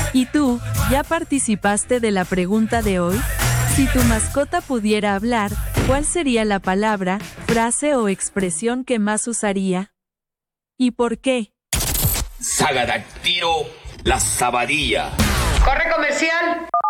¿Y tú, ya participaste de la pregunta de hoy? Si tu mascota pudiera hablar, ¿cuál sería la palabra, frase o expresión que más usaría? ¿Y por qué? Sagadactilo, la sabadilla. ¡Corre comercial!